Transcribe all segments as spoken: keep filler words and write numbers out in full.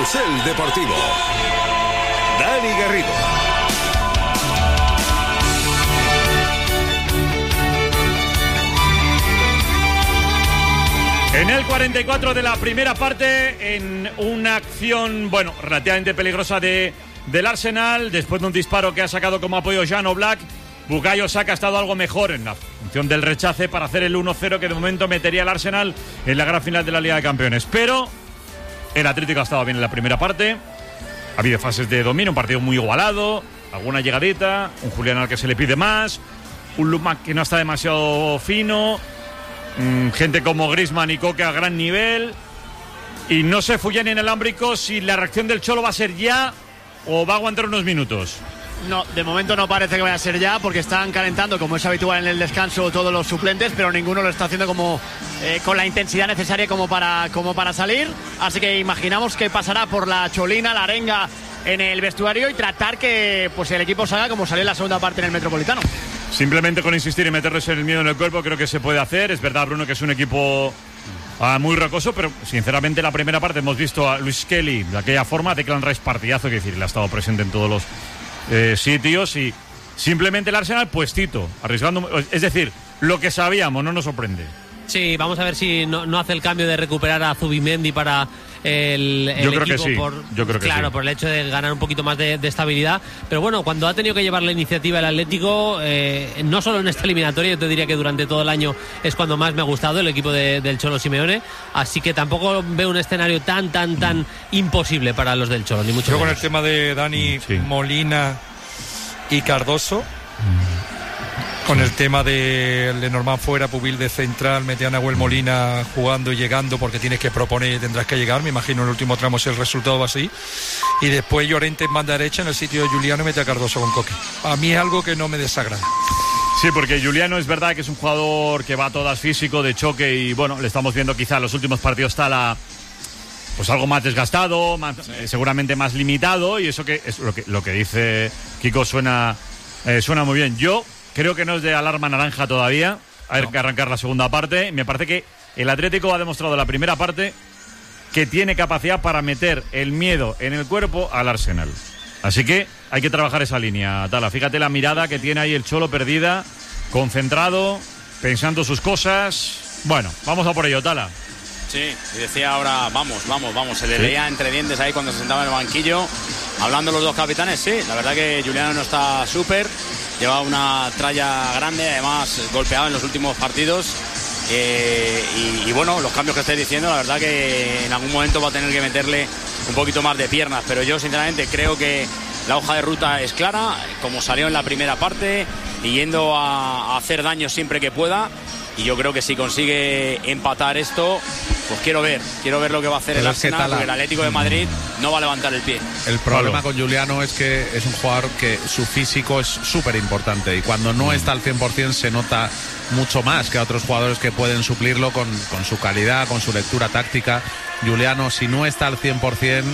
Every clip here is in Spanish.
Carrusel Deportivo. Dani Garrido. En el cuarenta y cuatro de la primera parte, en una acción, bueno, relativamente peligrosa de, del Arsenal, después de un disparo que ha sacado como apoyo Jan Oblak, Bukayo Saka ha estado algo mejor en la función del rechace para hacer el uno cero que de momento metería al Arsenal en la gran final de la Liga de Campeones. Pero el Atlético ha estado bien en la primera parte, ha habido fases de dominio, un partido muy igualado, alguna llegadita, un Julián al que se le pide más, un Lukman que no está demasiado fino, mmm, gente como Griezmann y Koke a gran nivel, y no sé, Fullán y en el Ámbrico, si la reacción del Cholo va a ser ya o va a aguantar unos minutos. No, de momento no parece que vaya a ser ya, porque están calentando, como es habitual en el descanso, todos los suplentes, pero ninguno lo está haciendo como eh, con la intensidad necesaria como para, como para salir. Así que imaginamos que pasará por la cholina, la arenga en el vestuario y tratar que pues el equipo salga como salió en la segunda parte en el Metropolitano. Simplemente con insistir y meterles el miedo en el cuerpo creo que se puede hacer. Es verdad, Bruno, que es un equipo ah, muy rocoso, pero sinceramente la primera parte hemos visto a Luis Kelly de aquella forma, Declan Rice partidazo, que decir, le ha estado presente en todos los Eh, sitios y simplemente el Arsenal puestito, arriesgando, es decir, lo que sabíamos, no nos sorprende. Sí, vamos a ver si no, no hace el cambio de recuperar a Zubimendi para el, el Yo creo equipo que sí. por, Yo creo que claro, sí. por el hecho de ganar un poquito más de, de estabilidad. Pero bueno, cuando ha tenido que llevar la iniciativa el Atlético, eh, no solo en esta eliminatoria, yo te diría que durante todo el año es cuando más me ha gustado el equipo de, del Cholo Simeone. Así que tampoco veo un escenario tan, tan, tan imposible para los del Cholo, ni mucho Yo menos. con el tema de Dani, sí. Molina y Cardoso, con el tema de Lenormand fuera, Pubil de central, mete a Nahuel Molina jugando y llegando porque tienes que proponer y tendrás que llegar, me imagino en el último tramo si el resultado va así, y después Llorente en banda derecha en el sitio de Juliano y mete a Cardoso con Koke. A mí es algo que no me desagrada. Sí, porque Juliano es verdad que es un jugador que va a todas físico, de choque, y bueno, le estamos viendo quizá en los últimos partidos está la pues algo más desgastado, más, sí. eh, seguramente más limitado, y eso que es lo que lo que dice Kiko suena eh, suena muy bien. Yo creo que no es de alarma naranja todavía, hay no. que arrancar la segunda parte. Me parece que el Atlético ha demostrado en la primera parte que tiene capacidad para meter el miedo en el cuerpo al Arsenal. Así que hay que trabajar esa línea, Tala. Fíjate la mirada que tiene ahí el Cholo perdida, concentrado, pensando sus cosas. Bueno, vamos a por ello, Tala. Sí, y decía ahora, vamos, vamos, vamos, se le ¿Sí? leía entre dientes ahí cuando se sentaba en el banquillo, hablando los dos capitanes. Sí, la verdad que Juliano no está súper, lleva una tralla grande, además golpeado en los últimos partidos, eh, y, y bueno, los cambios que estáis diciendo, la verdad que en algún momento va a tener que meterle un poquito más de piernas, pero yo sinceramente creo que la hoja de ruta es clara, como salió en la primera parte, y yendo a, a hacer daño siempre que pueda. Y yo creo que si consigue empatar esto, pues quiero ver, quiero ver lo que va a hacer. Pero el Arsenal, porque el Atlético de Madrid no va a levantar el pie. El problema con Juliano es que es un jugador que su físico es súper importante, y cuando no está al cien por ciento se nota mucho más que a otros jugadores que pueden suplirlo con, con su calidad, con su lectura táctica. Juliano, si no está al cien por ciento,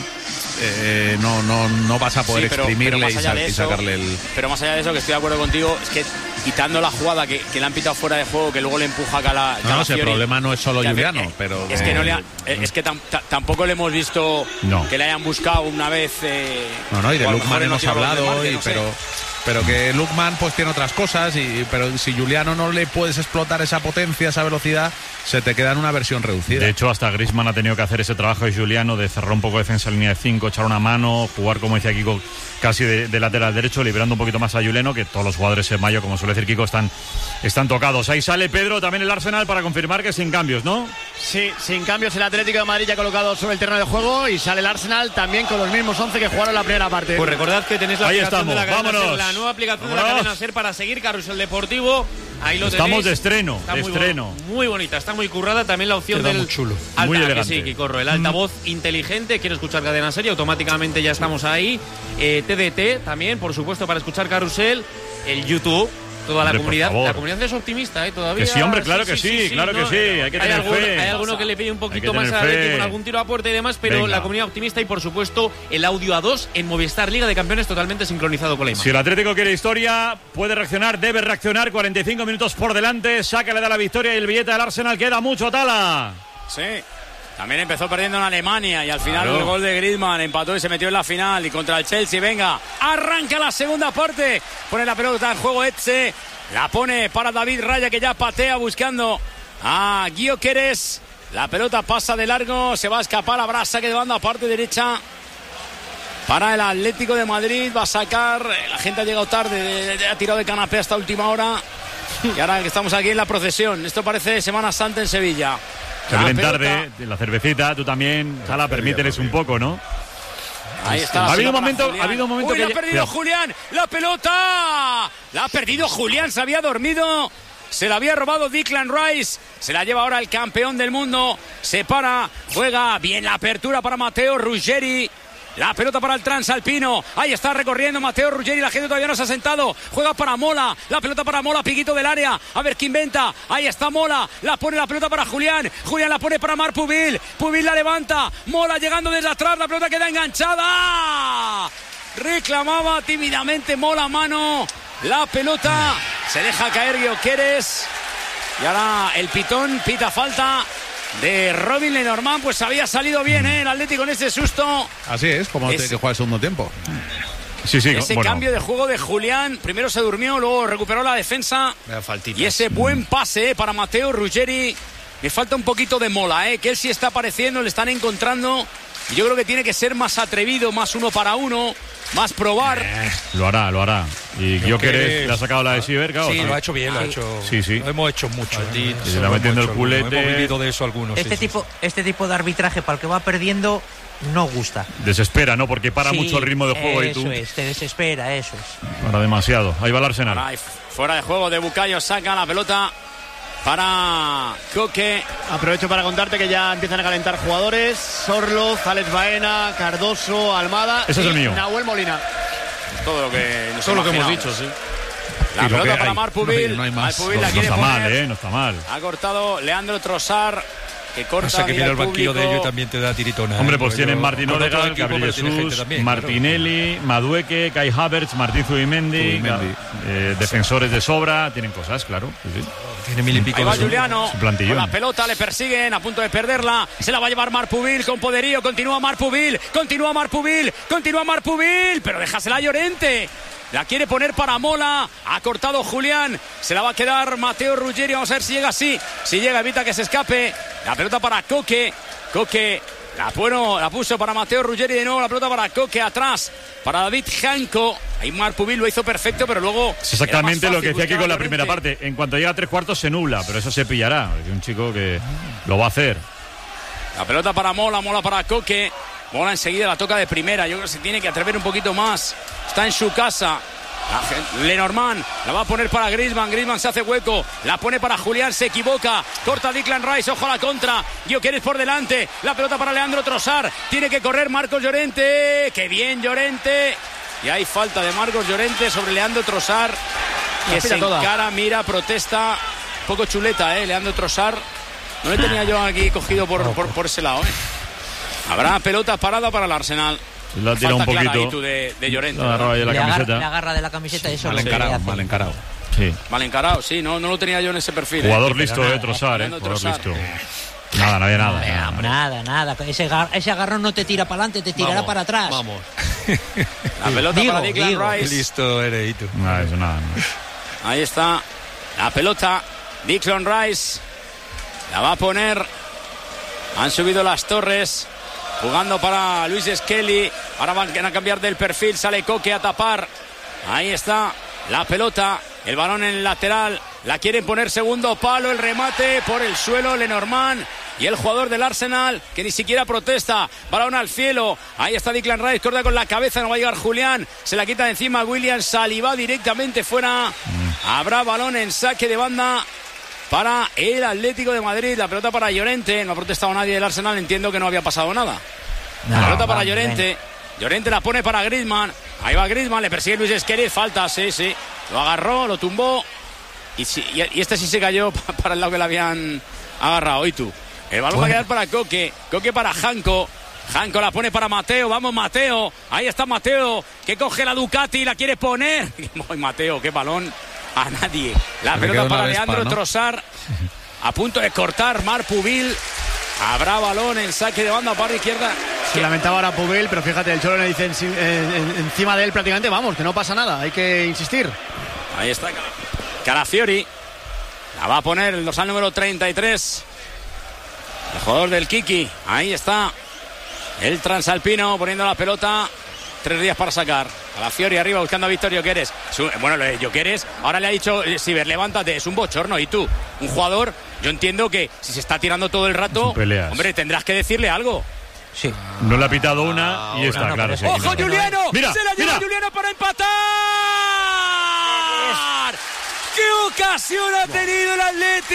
eh, no, no, no vas a poder sí, pero, exprimirle pero y, sa- eso, y sacarle el... Pero más allá de eso, que estoy de acuerdo contigo, es que quitando la jugada que, que le han pitado fuera de juego, que luego le empuja a Cala, No, no, si el problema no es solo Juliano, eh, pero... Es que, no le ha, eh, es que tam, t- tampoco le hemos visto no. que le hayan buscado una vez... Eh, no, no, y de mejor Lukman hemos hablado, Marte, y, no pero... Pero que Lukman pues tiene otras cosas, y pero si Juliano no le puedes explotar esa potencia, esa velocidad, se te queda en una versión reducida. De hecho, hasta Griezmann ha tenido que hacer ese trabajo de Juliano, de cerrar un poco de defensa en línea de cinco, echar una mano, jugar, como decía Kiko, casi de, de lateral derecho, liberando un poquito más a Juliano, que todos los jugadores en mayo, como suele decir Kiko, están, están tocados. Ahí sale Pedro, también el Arsenal, para confirmar que sin cambios, ¿no? Sí, sin cambios el Atlético de Madrid ya colocado sobre el terreno de juego, y sale el Arsenal también con los mismos once que jugaron la primera parte. Pues recordad que tenéis la Ahí aplicación estamos, de la cadena vámonos. Ser, la nueva aplicación Vámonos. de la cadena Ser para seguir Carrusel Deportivo. Ahí lo Estamos tenéis. de estreno, Está de muy estreno. Bon- muy bonita, está muy currada. También la opción Queda del muy chulo. alta, Muy que elegante. sí, que corro. El altavoz mm. inteligente, quiero escuchar cadena serie, automáticamente ya estamos ahí. Eh, T D T también, por supuesto, para escuchar Carrusel. El YouTube. Toda la Hombre, comunidad, por favor. la comunidad es optimista, ¿eh? Todavía. Que sí, hombre, claro que sí, claro que sí, hay que tener alguno, fe. Hay alguno que le pide un poquito Hay que más tener a Atleti fe. con algún tiro a puerta y demás, pero Venga. la comunidad optimista, y por supuesto el audio a dos en Movistar Liga de Campeones totalmente sincronizado con la imagen. Si el Atlético quiere historia, puede reaccionar, debe reaccionar. cuarenta y cinco minutos por delante, Saka le da la victoria y el billete del Arsenal. Queda mucho, Tala. Sí, También empezó perdiendo en Alemania y al final Claro. el gol de Griezmann empató y se metió en la final. Y contra el Chelsea, venga, arranca la segunda parte. Pone la pelota en juego Etxe. La pone para David Raya, que ya patea buscando a Gyökeres. La pelota pasa de largo, se va a escapar. Habrá saque de banda, parte derecha para el Atlético de Madrid. Va a sacar, la gente ha llegado tarde, ha tirado de canapé hasta última hora. Y ahora que estamos aquí en la procesión, esto parece Semana Santa en Sevilla. Se vienen tarde, la cervecita, tú también, Sala, permíteles un poco, ¿no? Ahí está. Ha habido un para momento, Julián. ha habido un momento Uy, que la ha perdido Julián, la pelota. La ha perdido Julián, se había dormido. Se la había robado Declan Rice. Se la lleva ahora el campeón del mundo. Se para, juega bien la apertura para Matteo Ruggeri. La pelota para el transalpino. Ahí está recorriendo Matteo Ruggeri. La gente todavía no se ha sentado. Juega para Mola. La pelota para Mola. Piquito del área. A ver qué inventa. Ahí está Mola. La pone la pelota para Julián. Julián la pone para Marc Pubil. Pubil la levanta. Mola llegando desde atrás. La pelota queda enganchada. Reclamaba tímidamente Mola a mano. La pelota. Se deja caer Gyökeres. Y ahora el pitón pita falta de Robin Lenormand. Pues había salido bien, ¿eh? El Atlético en ese susto. Así es, como Es- tiene que jugar el segundo tiempo. Sí, sí, Ese bueno. cambio de juego de Julián. Primero se durmió, luego recuperó la defensa. Y ese buen pase, ¿eh? Para Matteo Ruggeri. Le falta un poquito de Mola, ¿eh? Que él sí está apareciendo, le están encontrando. Y yo creo que tiene que ser más atrevido, más uno para uno, más probar. Eh, lo hará, lo hará. Y Yo yo que que- le ha sacado la de Siever, claro. Sí, ¿no? lo ha hecho bien, lo ha hecho. Sí, sí. Lo hemos hecho mucho. ¿eh? Sí, Eso le lo va metiendo hemos el hecho algunos, culete. Hemos vivido de eso algunos. Este sí, tipo, este tipo de arbitraje para el que va perdiendo no gusta. Desespera, ¿no? Porque para Sí, mucho el ritmo de juego y eso tú. es, te desespera, eso es. Para demasiado. Ahí va el Arsenal. Ahí, fuera de juego de Bukayo, saca la pelota para Koke. Aprovecho para contarte que ya empiezan a calentar jugadores. Sorloz, Alex Baena, Cardoso, Almada. Ese es y el mío. Nahuel Molina. Todo lo que nos Todo lo que hemos imaginábamos. dicho, sí. La Y lo pelota que para hay. Marc No hay- Pubil. no hay más. Marc Pubil No, la no quiere está mal, poner. ¿eh? No está mal. Ha cortado Leandro Trossard, que corta. Pasa que mira mira el al banquillo de público. ellos y también te da tiritona. Hombre, ¿eh? pues Yo- tienen Martín con otro Odegaard, equipo, Gabriel pero tiene gente Jesús, también, claro. Martinelli, Madueque, Kai Havertz, Martín Zubimendi, Zubimendi. eh, defensores de sobra, tienen cosas, claro. Sí, sí. Tiene mil y pico Ahí va de su- Juliano, su plantillón. con la pelota le persiguen, a punto de perderla, se la va a llevar Marc Pubil con poderío, continúa Marc Pubil, continúa Marc Pubil, continúa Marc Pubil, pero déjasela a Llorente, la quiere poner para Mola, ha cortado Julián, se la va a quedar Matteo Ruggeri, vamos a ver si llega así, si llega evita que se escape, la pelota para Koke, Koke la, bueno, la puso para Matteo Ruggeri de nuevo, la pelota para Koke atrás, para David Janko, ahí Marc Pubil lo hizo perfecto, pero luego Es exactamente era más lo que fácil decía aquí buscar con a la primera Llorente. parte. En cuanto llega a tres cuartos se nubla, pero eso se pillará. Es un chico que lo va a hacer. La pelota para Mola, Mola para Koke. Mola enseguida la toca de primera. Yo creo que se tiene que atrever un poquito más. Está en su casa. La gen- Lenormand la va a poner para Griezmann. Griezmann se hace hueco. La pone para Julián. Se equivoca. Corta Declan Rice. Ojo a la contra. Gyökeres por delante. La pelota para Leandro Trossard. Tiene que correr Marcos Llorente. ¡Qué bien Llorente! Y hay falta de Marcos Llorente sobre Leandro Trossard. Que se encara, mira, protesta. Un poco chuleta, ¿eh? Leandro Trossard. No le tenía yo aquí cogido por, por, por ese lado, ¿eh? Habrá pelota parada para el Arsenal. Lo ha tirado un Falta clara ahí, poquito. tú, de, de Llorente. Lo ha agarrado ahí de la le, agarra, camiseta. le agarra de la camiseta y eso Mal es lo que encarado, hace. mal encarado. Sí. Mal encarado, sí, no, no lo tenía yo en ese perfil. Jugador ¿eh? listo, eh, Trossard, eh. Leandro Jugador Trossard. listo. Nada, no había nada. nada. Nada, nada. Ese, gar- ese agarrón no te tira para adelante, te tirará Vamos, para atrás. Vamos. La pelota Digo, para Declan digo. Qué Rice. listo eres, y tú. Nada, eso nada. no. Ahí está la pelota. Declan Rice la va a poner. Han subido las torres. Jugando para Luis Skelly. Ahora van a cambiar del perfil. Sale Koke a tapar. Ahí está la pelota. El balón en el lateral. La quieren poner segundo palo. El remate por el suelo. Lenormand. Y el jugador del Arsenal que ni siquiera protesta. Balón al cielo. Ahí está Declan Rice. Corta con la cabeza. No va a llegar Julián. Se la quita de encima William Saliba directamente fuera. Habrá balón en saque de banda para el Atlético de Madrid. La pelota para Llorente. No ha protestado nadie del Arsenal. Entiendo que no había pasado nada. La No, pelota para vamos, Llorente. Llorente la pone para Griezmann. Ahí va Griezmann. Le persigue Luis Skelly. Falta, sí, sí. Lo agarró, lo tumbó. Y, si- y- y este sí se cayó para el lado que le habían agarrado. Y tú. El balón va a quedar para Koke. Koke para Janko. Janko la pone para Mateo. Vamos, Mateo. Ahí está Mateo. Que coge la Ducati y la quiere poner. Ay, Mateo, qué balón. A nadie. La Le pelota quedó para una Vespa, Leandro ¿no? Trossard. A punto de cortar Marc Pubil. Habrá balón en saque de banda para izquierda. Se lamentaba ahora Pubil, pero fíjate, el Cholo le dice en, en, en, encima de él prácticamente, vamos, que no pasa nada, hay que insistir. Ahí está Calafiori. La va a poner el dorsal número treinta y tres. El jugador del Kiki. Ahí está el transalpino poniendo la pelota. Tres días para sacar. Calafiori arriba buscando a Víctor Gyökeres. Bueno, lo de Gyökeres, ahora le ha dicho Siver, levántate, es un bochorno. Y tú, un jugador, yo entiendo que si se está tirando todo el rato, hombre, tendrás que decirle algo. Sí. No le ha pitado una y está, no, claro. Sí, ¡Ojo, no, Juliano! Mira, ¡Se la lleva mira. Juliano para empatar! ¡Qué ocasión ha tenido el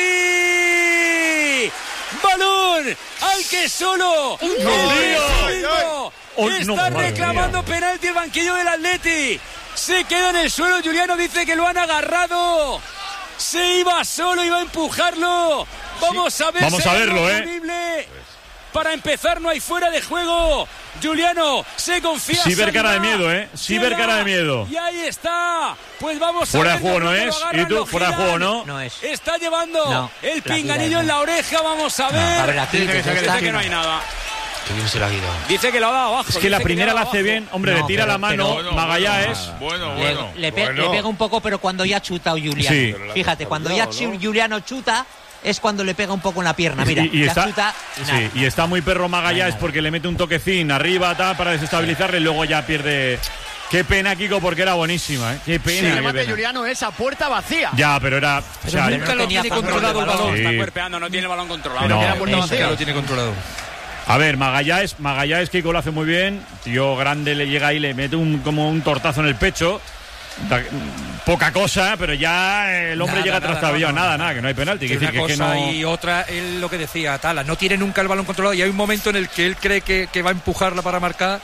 Atleti! ¡Balón al que solo ¡Un el no, oh, está no, reclamando penalti el banquillo del Atleti! Se queda en el suelo, Juliano dice que lo han agarrado. Se iba solo, iba a empujarlo. Vamos a ver. Vamos a verlo, eh. Para empezar, no hay fuera de juego. Juliano se confía. Sí ver cara de miedo, ¿eh? Sí ver cara de miedo. Y ahí está. Pues vamos a fuera ver. Fuera de juego no es. ¿Y tú? Fuera de juego no. No es. Está llevando no, el pinganillo en la oreja. Vamos a ver. No, a ver, aquí dice, que, que, está, que no hay nada. Qué bien se la ha ido. Dice que lo ha dado abajo. Es que la primera la hace abajo. bien. Hombre, no, le tira pero, la mano. pero, Magallanes. Bueno, le, bueno. le, pe bueno. le pega un poco, pero cuando ya ha chutado Juliano. Sí. Fíjate, cuando ya Juliano chuta, es cuando le pega un poco en la pierna. Mira, y, y, ya está, chuta y, nada. sí, y está muy perro Magallanes nada. porque le mete un toquecín arriba tal, para desestabilizarle y luego ya pierde. Qué pena, Kiko, porque era buenísima, ¿eh? Qué pena. Sí, qué el remate pena. de Juliano es a puerta vacía. Ya, pero era. Pero o sea, nunca Nunca no lo tiene control controlado el balón. Sí. Está cuerpeando, no tiene el balón controlado. No, Era puerta eso, vacía. Lo tiene controlado. A ver, Magallanes, Magallanes, Kiko lo hace muy bien. Tío grande le llega ahí, le mete un, como un tortazo en el pecho. Da, poca cosa, pero ya el hombre Nada, llega nada, trastabillado. no, no, Nada, no. nada, que no hay penalti. Que Quiere una decir que, cosa es que no... y otra, él lo que decía, Tala, no tiene nunca el balón controlado y hay un momento en el que él cree que, que va a empujarla para marcar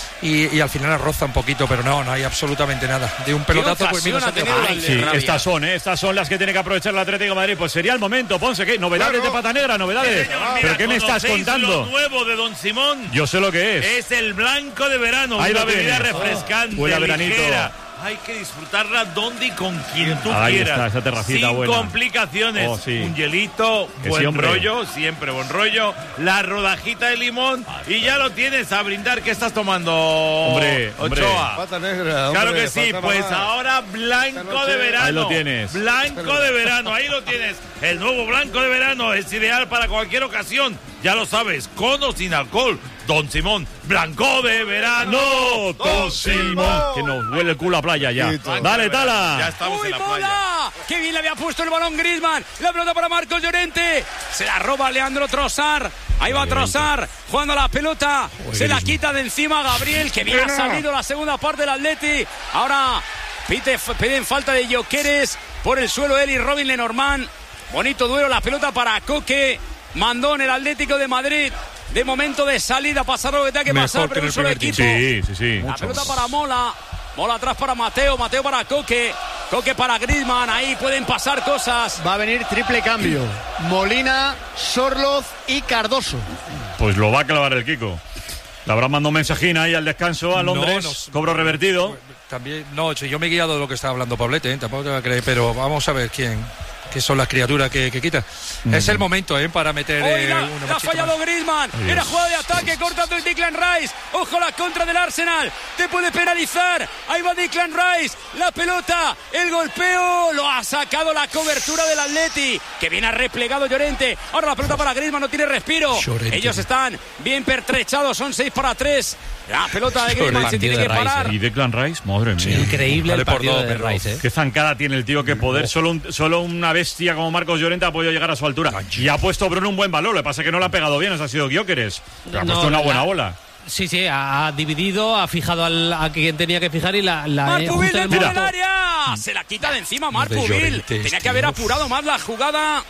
y, y al final la roza un poquito, pero no, no hay absolutamente nada. De un pelotazo, pues mira, ocasión ha tenido Ay, el sí, Rabia. estas son, ¿eh? Estas son las que tiene que aprovechar el Atlético de Madrid. Pues sería el momento, Ponce, ¿qué? Novedades Claro. de Pata Negra, novedades. Sí, señor, mira, ¿Pero qué me estás ¿conocéis contando? Lo nuevo de Don Simón Yo sé lo que es. es el blanco de verano, Ahí una lo bebida tienes. refrescante, Huele a veranito. ligera. Hay que disfrutarla donde y con quien tú Ahí quieras. está, esa terracita sin buena. complicaciones. Oh, sí. Un hielito, Que buen sí, hombre. rollo, siempre buen rollo. La rodajita de limón y ya lo tienes a brindar. ¿Qué estás tomando, Hombre, hombre. Ochoa? Pata negra, Claro hombre, que sí, faltaba pues más. ahora Esta blanco noche- de verano. Ahí lo tienes. Blanco de verano, ahí lo tienes. El nuevo blanco de verano es ideal para cualquier ocasión. Ya lo sabes, con o sin alcohol. Don Simón, blanco de verano. ¡No! Don Simón. Que nos huele el culo a playa ya. Sí, todo. Dale, Ya Tala. estamos ¡Uy, en la playa. bola! ¡Qué bien le había puesto el balón Griezmann! La pelota para Marcos Llorente. Se la roba Leandro Trossard. Ahí va Trossard jugando la pelota. Se la quita de encima Gabriel, que bien ha salido la segunda parte del Atleti. Ahora pide, piden falta de Gyökeres. Por el suelo él y Robin Lenormand. Bonito duelo, la pelota para Coque. Mandó en el Atlético de Madrid. De momento de salida, pasar lo que tenga que Mejor pasar, que pero en un el solo primer equipo. Sí, sí, sí. La pelota para Mola. Mola atrás para Mateo. Mateo para Coque. Coque para Griezmann. Ahí pueden pasar cosas. Va a venir triple cambio. Molina, Sorloz y Cardoso. Pues lo va a clavar el Kiko. Le habrá mandado un mensajín ahí al descanso a Londres. No, no. Cobro revertido. También, no, yo me he guiado de lo que estaba hablando Pablete, ¿eh? Tampoco te va a creer, pero vamos a ver quién, qué son las criaturas que, que quita. Mm. Es el momento, ¿eh? Para meter eh, Oiga, una le ha machita fallado más. Griezmann. Ay, Era Dios. jugada de ataque, cortando el Declan Rice. Ojo la contra del Arsenal. Te puede penalizar. Ahí va Declan Rice. La pelota, el golpeo. Lo ha sacado la cobertura del Atleti. Que viene a replegado Llorente. Ahora la pelota para Griezmann, no tiene respiro. Llorente. Ellos están bien pertrechados. Son seis para tres. La pelota de Griezmann se Llorente tiene de que Rice, parar. Y Declan Rice, madre mía. Increíble Vale el por partido dos, de pero- Rice, ¿eh? Qué zancada tiene el tío, qué poder. Solo, un- solo una bestia como Marcos Llorente ha podido llegar a su altura. Y ha puesto Bruno un buen valor. Lo que pasa es que no le ha pegado bien. Ese ha sido Gyökeres. Pero ha No, puesto una la- buena bola. Sí, sí, ha, ha dividido, ha fijado al, a quien tenía que fijar y la... la Marc eh, Pubil justo en el dentro del momento- área. Se la quita de encima Marc de Pubil. Llorente, Tenía este, que haber uf. apurado más la jugada.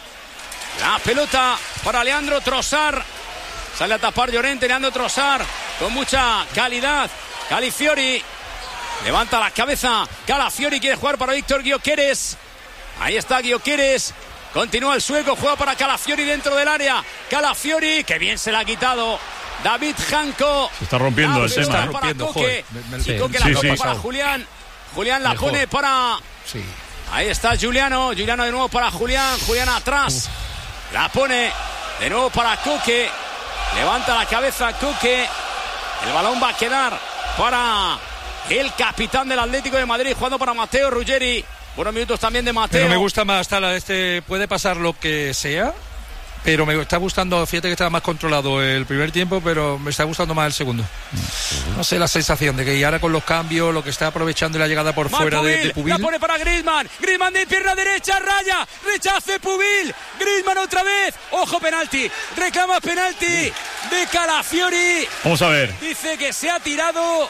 La pelota para Leandro Trossard. Sale a tapar Llorente, Leandro Trossard. Con mucha calidad. Calafiori. Levanta la cabeza. Calafiori quiere jugar para Víctor Gyökeres. Ahí está Gyökeres. Continúa el sueco. Juega para Calafiori dentro del área. Calafiori, que bien se la ha quitado. David Janko. Se está rompiendo La el pelota tema, ¿eh? para rompiendo, Coque. joder. Me- me- Y sí. Coque Sí, la coge sí. para Julián. Julián la Mejor. pone para... Sí. Ahí está Juliano. Juliano de nuevo para Julián. Julián atrás. La pone De nuevo para Koke. Levanta la cabeza Koke. El balón va a quedar para el capitán del Atlético de Madrid, jugando para Matteo Ruggeri. Buenos minutos también de Matteo. Pero me gusta más, Tala, este puede pasar lo que sea, pero me está gustando, fíjate que estaba más controlado el primer tiempo, pero me está gustando más el segundo. No sé, la sensación de que ahora con los cambios, lo que está aprovechando la llegada por Marc fuera Pubil, de, de Pubil. La pone para Griezmann. Griezmann de pierna derecha, raya. Rechace Pubil. Griezmann otra vez. Ojo, penalti. Reclama penalti de Calafiori. Vamos a ver. Dice que se ha tirado.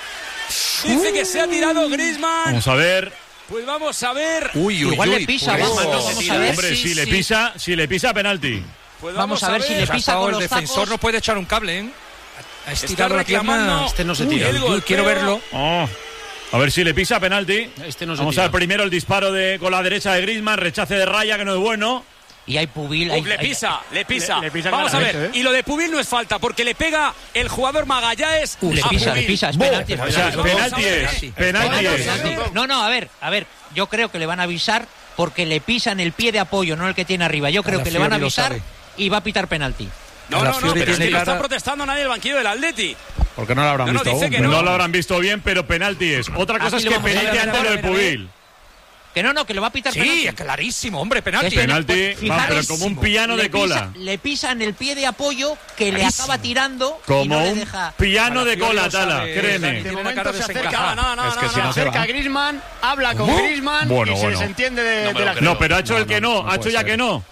Dice que se ha tirado Griezmann. Vamos a ver. Pues vamos a ver. Uy, uy, Igual uy, le pisa, pues, vamos, oh, vamos a ver. Hombre, si, si le si- pisa, si le pisa, penalti. Pues Vamos a ver si le pues ha pisa estado con el los defensor, tacos. no puede echar un cable, ¿eh? Ha Está estirado la pierna. reclamando. Este no se Uy, tira. el Yo golpeo. quiero verlo. Oh. A ver si le pisa, penalti. Este no se Vamos tira. a ver primero el disparo de con la derecha de Griezmann, rechace de raya, que no es bueno. Y hay Pubil. Uf, hay- le hay- pisa, le pisa. Le- le pisa Vamos a ver. claramente, ¿eh? Y lo de Pubil no es falta, porque le pega el jugador Magallanes Uh, le a pisa, Pubil. le pisa, es penalti. O sea, Vamos penalti a ver, es. ¿eh? Penalti Vamos es. a ver. No, no, a ver, a ver. Yo creo que le van a avisar porque le pisan el pie de apoyo, no el que tiene arriba. Yo creo que le van a Calafiori lo avisar sabe. y va a pitar penalti. No, no, no, Calafiori pero es que tiene no está cara- protestando nadie del banquillo del Atleti. ¿Por qué no lo habrán No, no, visto dice aún? que No no. lo habrán visto bien, pero penalti es. Otra cosa Aquí es lo que vamos a ver, penalti a ver, ante a lo de ver, a ver. Pubil. Que no, no, que le va a pitar Sí, penalti. es clarísimo, hombre, penalti. Es que- Penalti, Pues, va, pero fijaros, como un piano le de cola. pisa- le pisan el pie de apoyo que le Clarísimo. acaba tirando y Como no le un deja. piano de Calafiori cola, lo Tala, sabe, créeme. De Tiene la momento cara se acerca, desencajada. No, no, Es que no, si no. no se acerca va. a Griezmann, habla con Griezmann Bueno, y se bueno. desentiende de, No me de lo la creo. No, pero ha hecho No, el que no, no, no ha hecho puede ya ser. que no.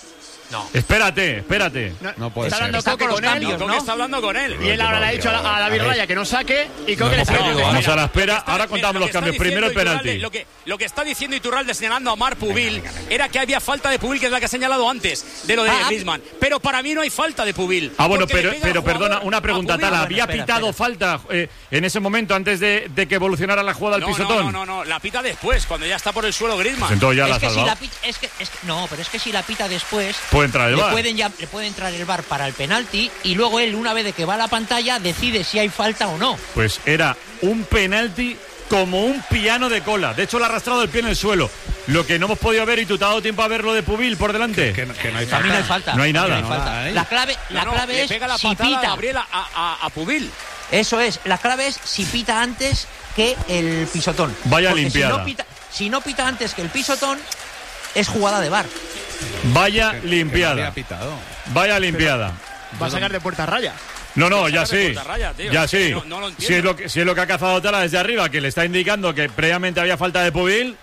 No. Espérate, espérate. No puede está ser. hablando Está Coque con los con él cambios, Coque ¿no? está hablando con él. y él ahora le ha dicho a, la- a David Raya que no saque y Coque le hemos está perdido, diciendo, Vamos a la espera, Está- ahora mira, contamos lo los que está cambios. Primero el diciendo penalti. Iturralde, Lo que, lo que está diciendo Iturralde señalando a Marc Pubil era que había falta de Pubil, que es la que ha señalado antes de lo de Ah, Griezmann. Pero para mí no hay falta de Pubil. Ah, bueno, porque le pero, pega el pero jugador perdona, una a pregunta, Pubil. Tala. Bueno, ¿Había espera, pitado espera. falta eh, en ese momento antes de, de que evolucionara la jugada al No, pisotón? no, no, no, la pita después, cuando ya está por el suelo Griezmann. Pues entonces ya la Es ha que, si salvado. la pita, es, que, es que- no, pero es que si la pita después Puede entrar el le V A R. pueden ya, le puede entrar el V A R para el penalti y luego él una vez de que va a la pantalla decide si hay falta o no. Pues era un penalti como un piano de cola. De hecho, le ha arrastrado el pie en el suelo. Lo que no hemos podido ver, y tú te has dado tiempo a ver lo de Pubil por delante. Que, que no hay A mí no hay falta. falta. No hay nada. A mí no hay falta. No hay. La clave, la No, no, clave le es pega la si patada a pita. Gabriel a, a, a Pubil. Eso es, la clave es si pita antes que el pisotón. Vaya Porque limpiada. Si no, pita, si no pita antes que el pisotón, es jugada de V A R. Vaya Que no limpiada. había pitado. Vaya limpiada. va a sacar de puerta Raya. No, no, ya sacar de sí. puerta raya, tío. Ya Es que sí. no- no lo entiendo. si, es lo que, si es lo que ha cazado Tala desde arriba, que le está indicando que previamente había falta de Pubil.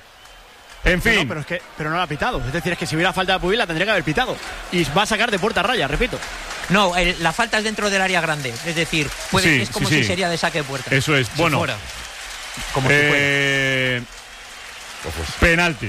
En No, fin. no, pero es que pero no la ha pitado. Es decir, es que si hubiera falta de Pubil la tendría que haber pitado. Y va a sacar de puerta Raya, repito. No, el- la falta es dentro del área grande. Es decir, puede, Sí, es como sí, si sí. sería de saque de puerta. Eso es. Bueno. Fuera. Como si fuera. Eh, penalti.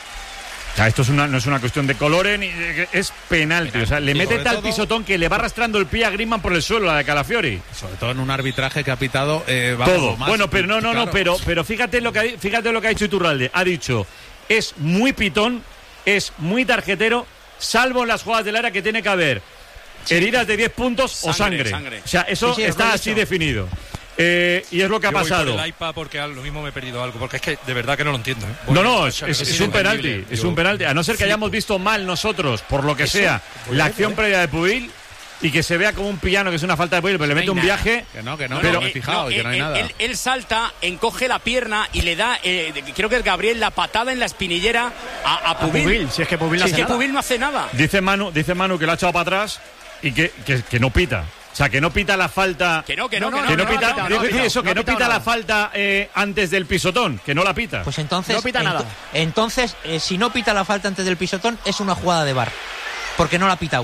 O sea, esto es una, no es una cuestión de colores, ni de- es penalti. O sea, le Y mete sobre tal todo- pisotón que le va arrastrando el pie a Griezmann por el suelo, la de Calafiori. Sobre todo en un arbitraje que ha pitado eh, vamos, Todo. más- Bueno, pero no, no, no, claro. pero, pero fíjate lo que ha, fíjate lo que ha dicho Iturralde. Ha dicho, es muy pitón, es muy tarjetero, salvo en las jugadas del área que tiene que haber heridas de diez puntos o Sangre, sangre. sangre. O sea, eso Sí, sí, es está lo he así dicho. definido. Eh, y es lo que ha Yo voy por pasado. el iPad porque a lo mismo me he perdido algo, porque es que de verdad que no lo entiendo. ¿eh? No, Bueno, no, es, es- es un increíble. penalti, es Yo- un penalti. A no ser que hayamos visto mal nosotros, por lo que sea, la acción previa de Pubil y que se vea como un piano, que es una falta de Pubil, pero le mete un viaje. Que no, que no, Pero- no me he fijado, y que no hay él, nada. él- él salta, encoge la pierna y le da, eh, creo que es Gabriel, la patada en la espinillera a, a A Pubil. Pubil, si es que Pubil no Si es hace que nada. Pubil no hace nada. Dice Manu, dice Manu que lo ha echado para atrás y que, que, que no pita. O sea, que no pita la falta. Que no, que no, No, que no. que no no, pita, no, no, digo no, decir no, eso, no que ha no pitado pita la nada. falta eh, antes del pisotón, que no la pita. Pues entonces, No pita ento- nada. entonces eh, si no pita la falta antes del pisotón, es una jugada de V A R. Porque no la ha pitado.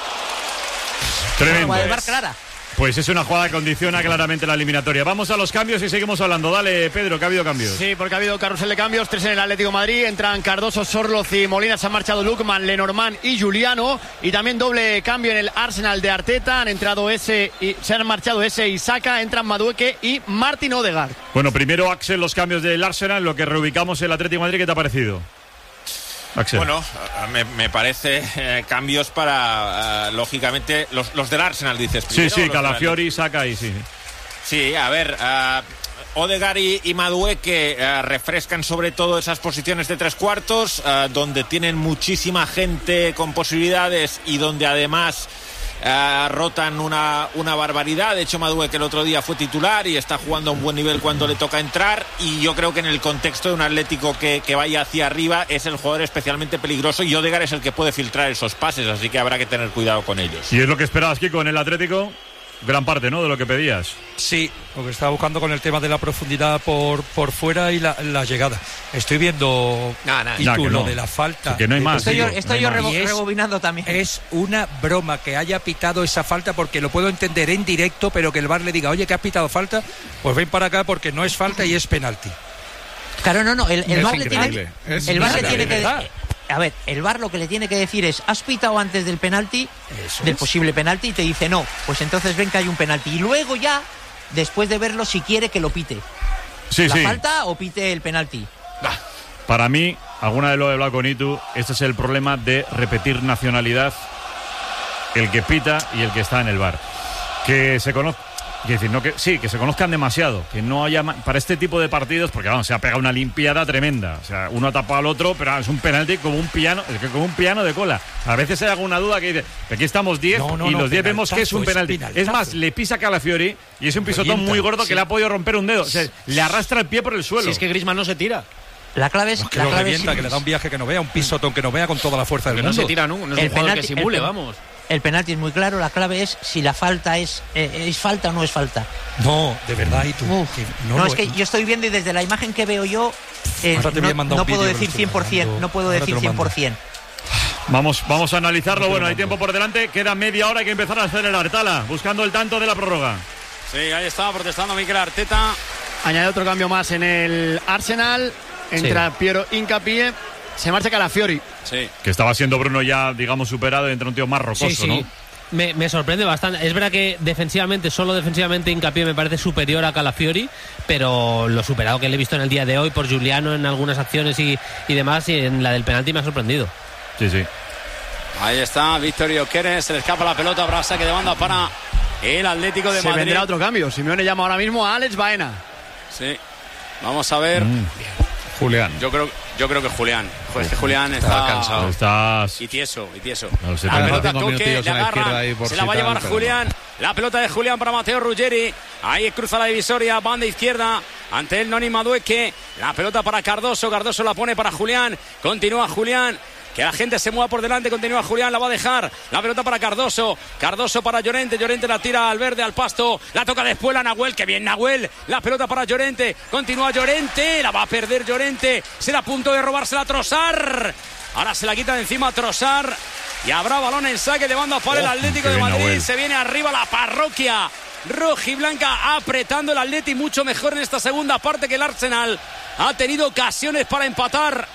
Una Tremendo. jugada de V A R clara. Pues es una jugada que condiciona claramente la eliminatoria. Vamos a los cambios y seguimos hablando. Dale, Pedro, que ha habido cambios. Sí, porque ha habido carrusel de cambios, tres en el Atlético de Madrid, entran Cardoso, Sorloz y Molina, se han marchado Lukman, Lenormand y Juliano, y también doble cambio en el Arsenal de Arteta, han entrado ese y se han marchado ese y Saka, entran Madueque y Martin Odegaard. Bueno, primero, Axel, los cambios del Arsenal, lo que reubicamos el Atlético de Madrid, ¿qué te ha parecido? Axel. Bueno, eh, me, me parece eh, cambios para, eh, lógicamente, los, los del Arsenal, dices. sí, primero, sí, los del Calafiori, saca ahí, sí. Sí, a ver, uh, Odegaard y, y Madueque uh, refrescan sobre todo esas posiciones de tres cuartos, uh, donde tienen muchísima gente con posibilidades y donde además eh, rotan una, una barbaridad. De hecho, Madueke el otro día fue titular y está jugando a un buen nivel cuando le toca entrar, y yo creo que en el contexto de un Atlético que, que vaya hacia arriba es el jugador especialmente peligroso, y Odegaard es el que puede filtrar esos pases, así que habrá que tener cuidado con ellos. ¿Y es lo que esperabas, Kiko, en el Atlético? Gran parte, ¿no?, de lo que pedías. Sí, lo que estaba buscando con el tema de la profundidad por, por fuera y la, la llegada. Estoy viendo nah, nah, y nah, tú, que lo no. de la falta. Sí, que no hay más. Estoy yo, tío, estoy no yo hay rebo- más. Y es- rebobinando también. Es una broma que haya pitado esa falta, porque lo puedo entender en directo, pero que el V A R le diga, oye, que has pitado falta, pues ven para acá porque no es falta y es penalti. Claro, no, no, el, el Es V A R le increíble. tiene, Es el V A R le increíble. tiene que ¿Verdad? a ver, el V A R lo que le tiene que decir es, has pitado antes del penalti, Eso del es. posible penalti, y te dice no, pues entonces ven que hay un penalti, y luego ya, después de verlo, si quiere que lo pite, Sí, la sí. falta o pite el penalti. Para mí, alguna vez lo he hablado con Itu, este es el problema de repetir nacionalidad, el que pita y el que está en el V A R. Que se conozca, decir, no que sí, que se conozcan demasiado, que no haya ma- para este tipo de partidos, porque vamos, se ha pegado una limpiada tremenda. O sea, uno ha tapado al otro, pero es un penalti como un piano, es que como un piano de cola. A veces hay alguna duda que dice, aquí estamos diez No, no, y no, los diez vemos que es un penaltazo, penalti. es Es, penaltazo. más, le pisa a Calafiori y es un pisotón Revienta, muy gordo sí. que le ha podido romper un dedo. O sea, le arrastra el pie por el suelo. Si es que Griezmann no se tira. La clave es, No, que la lo clave revienta, es- que le da un viaje que no vea, un pisotón que no vea con toda la fuerza del Que no mundo. se tira, ¿no? No es El un jugador penalti- que simule, el pen- vamos. el penalti es muy claro, la clave es si la falta es, eh, es falta o no es falta. No, de verdad, y tú. Uf, que no, lo- es que yo estoy viendo y desde la imagen que veo yo, eh, Ahora te voy a no, mandar no un puedo vídeo que decir lo estoy cien por ciento, mandando. no puedo Ahora decir te lo mando. cien por ciento. Vamos, vamos a analizarlo. No te Bueno, lo hay mando. tiempo por delante. Queda media hora, hay que empezar a acelerar. Tala, buscando el tanto de la prórroga. Sí, ahí estaba protestando Mikel Arteta. Añade otro cambio más en el Arsenal. Entra Piero Hincapié. Se marcha Calafiori. Sí. Que estaba siendo Bruno ya, digamos, superado, y entra un tío más rocoso, Sí, sí. ¿no? Me, me sorprende bastante. Es verdad que defensivamente, solo defensivamente, Hincapié me parece superior a Calafiori, pero lo superado que le he visto en el día de hoy por Giuliano en algunas acciones y, y demás, y en la del penalti me ha sorprendido. Sí, sí. Ahí está Victorio Queres, se le escapa la pelota, habrá saque de banda para el Atlético de Se Madrid. vendrá otro cambio. Simeone llama ahora mismo a Alex Baena. Sí. Vamos a ver. Mm. Julián. Yo creo, yo creo que Julián. Pues que Julián Estaba está cansado. Estás... y tieso, y tieso. A los La setenta. pelota Tengo toque, minutillos le en la izquierda agarran, ahí por se la si va a tal, llevar pero Julián. La pelota de Julián para Mateo Ruggeri. Ahí cruza la divisoria, banda izquierda. Ante el Noni Madueke. La pelota para Cardoso. Cardoso la pone para Julián. Continúa Julián. Que la gente se mueva por delante, continúa Julián, la va a dejar. La pelota para Cardoso. Cardoso para Llorente. Llorente la tira al verde, al pasto. La toca después la Nahuel. Que bien Nahuel. La pelota para Llorente. Continúa Llorente. La va a perder Llorente. Será a punto de robársela Trossard. Ahora se la quita de encima Trossard. Y habrá balón en saque de banda para el Oh, Atlético qué de bien, Madrid. Nahuel. Se viene arriba la parroquia rojiblanca, apretando el Atleti mucho mejor en esta segunda parte, que el Arsenal ha tenido ocasiones para empatar.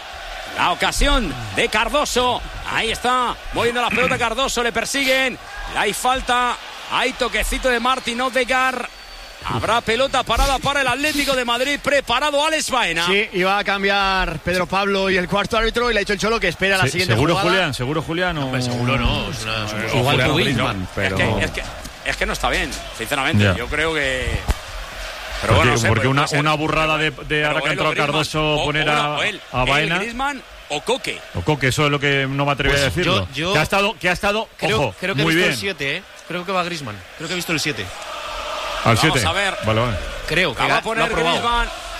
La ocasión de Cardoso. Ahí está, moviendo la pelota Cardoso, le persiguen. Hay falta, hay toquecito de Martin Odegaard. Habrá pelota parada para el Atlético de Madrid, preparado Alex Baena. Sí, iba a cambiar Pedro Pablo y el cuarto árbitro, y le ha dicho el Cholo que espera la Se- siguiente ¿Seguro jugada. Julián? ¿Seguro Julián? O... Seguro no. Es una, es una- O Igual Julián que Griezmann, pero... Es que, es, que, es que no está bien, sinceramente. Ya. Yo creo que... Pero Porque, bueno, no sé, porque puede una, ser. una burrada de, de Pero ahora que ha él o entrado Griezmann, Cardoso o- poner o a, uno, o él, a él, Baena. Griezmann o Coque. O Coque, eso es lo que no me atreví a Pues decirlo. yo- yo- que ha estado, que ha estado Creo, ojo, creo que he muy visto bien. el siete, ¿eh? Creo que va Griezmann. Creo que he visto el siete. Al Vamos siete. a ver. Vale, vale. Creo que La va a lo poner ha probado. Griezmann.